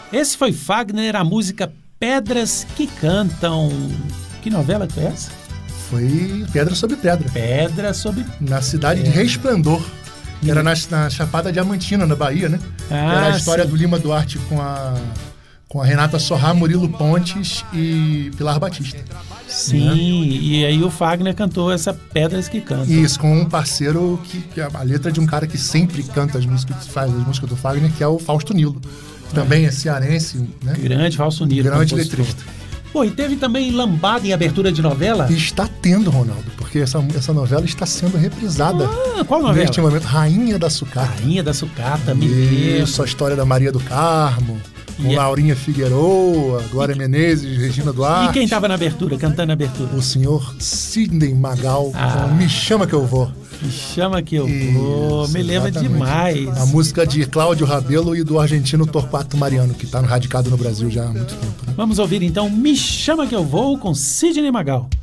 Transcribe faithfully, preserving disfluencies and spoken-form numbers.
Esse foi Fagner, a música Pedras que Cantam. Que novela foi essa? Foi Pedra sobre Pedra. Pedra sobre... Na cidade Pedra. de Resplendor. Era na, na Chapada Diamantina, na Bahia, né? Ah, Era a história sim. do Lima Duarte com a, com a Renata Sorrá, Murilo Pontes e Pilar Batista. Sim, Né? e aí o Fagner cantou essa Pedras que Cantam. Isso, com um parceiro que, que é a letra de um cara que sempre canta as músicas, faz as músicas do Fagner, que é o Fausto Nilo. Também é cearense, né? Grande Fausto Nilo. Grande compositor. letrista. Pô, e teve também lambada em abertura de novela? E está tendo, Ronaldo, porque essa, essa novela está sendo reprisada. Ah, qual novela? Neste momento, Rainha da Sucata. Rainha da Sucata, me lembro. Isso, a história da Maria do Carmo, com E é- Laurinha Figueroa, Glória Menezes, Regina Duarte. E quem tava na abertura, cantando a abertura? O senhor Sidney Magal, Ah. com Me Chama Que Eu Vou. Me chama que eu vou, Isso, me lembra exatamente. demais. A música de Cláudio Rabelo e do argentino Torquato Mariano, que está radicado no Brasil já há muito tempo. Né? Vamos ouvir então Me Chama Que Eu Vou com Sidney Magal.